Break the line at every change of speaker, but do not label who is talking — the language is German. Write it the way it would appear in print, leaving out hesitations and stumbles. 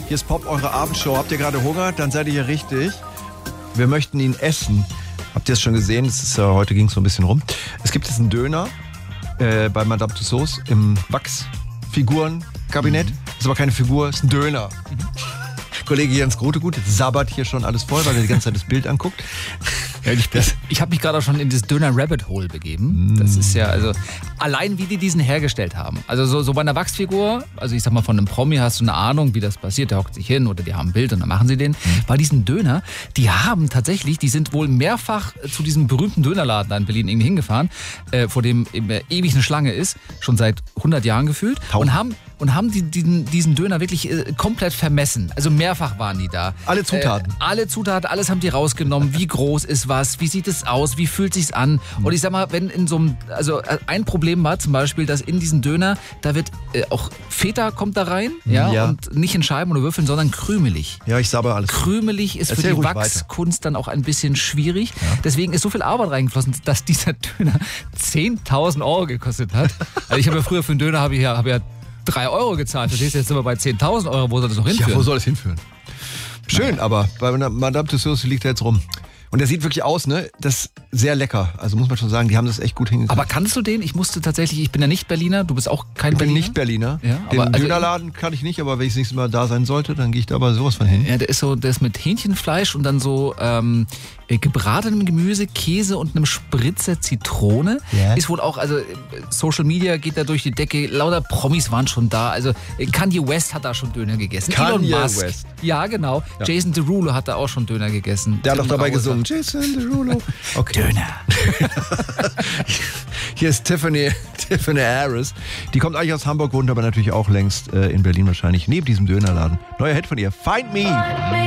Hier ist Pop, eure Abendshow. Habt ihr gerade Hunger? Dann seid ihr hier richtig. Wir möchten ihn essen. Habt ihr es schon gesehen? Heute ging es so ein bisschen rum. Es gibt jetzt einen Döner bei Madame Tussauds im Wachsfigurenkabinett. Ist aber keine Figur, ist ein Döner. Kollege Jens Grotegut sabbert hier schon alles voll, weil er die ganze Zeit das Bild anguckt.
Ja, ich habe mich gerade auch schon in das Döner-Rabbit-Hole begeben. Das ist ja, also, allein wie die diesen hergestellt haben. Also so bei einer Wachsfigur, also ich sag mal von einem Promi hast du eine Ahnung, wie das passiert. Der hockt sich hin oder die haben ein Bild und dann machen sie den. Bei diesen Döner, die sind wohl mehrfach zu diesem berühmten Dönerladen da in Berlin irgendwie hingefahren, vor dem ewig eine Schlange ist, schon seit 100 Jahren gefühlt. Und haben diesen Döner wirklich komplett vermessen. Also mehrfach waren die da.
Alle Zutaten.
Alles haben die rausgenommen. Wie groß ist was? Wie sieht es aus? Wie fühlt sich's an? Und ich sag mal, wenn in so einem, also ein Problem war zum Beispiel, dass in diesen Döner, da wird auch Feta kommt da rein, ja, und nicht in Scheiben oder Würfeln, sondern krümelig.
Ja, ich sabber alles.
Krümelig ist
Erzähl
für die
ruhig
Wachskunst dann auch ein bisschen schwierig. Ja. Deswegen ist so viel Arbeit reingeflossen, dass dieser Döner 10.000 Euro gekostet hat. Also ich habe ja früher für einen Döner habe ja 3 Euro gezahlt. Verstehst du, jetzt sind wir bei 10.000 Euro. Wo soll das noch hinführen?
Ja, wo soll das hinführen? Schön, aber bei Madame Tussauds liegt er jetzt rum. Und der sieht wirklich aus, ne? Das ist sehr lecker. Also muss man schon sagen, die haben das echt gut hingekriegt.
Aber kannst du den? Ich bin ja nicht Berliner, du bist auch kein Berliner.
Ich bin nicht Berliner.
Ja,
den Dönerladen kann ich nicht, aber wenn ich das nächste Mal da sein sollte, dann gehe ich da aber sowas von hin.
Ja, der ist mit Hähnchenfleisch und dann so gebratenem Gemüse, Käse und einem Spritzer Zitrone. Yeah. Ist wohl auch, also Social Media geht da durch die Decke, lauter Promis waren schon da. Also Kanye West hat da schon Döner gegessen.
Kanye
Elon Musk.
West.
Ja, genau. Ja. Jason Derulo hat da auch schon Döner gegessen.
Der hat doch dabei gesungen. Jason Derulo.
Okay. Döner.
Hier ist Tiffany Harris. Die kommt eigentlich aus Hamburg, wohnt aber natürlich auch längst in Berlin wahrscheinlich, neben diesem Dönerladen. Neuer Hit von ihr, Find Me.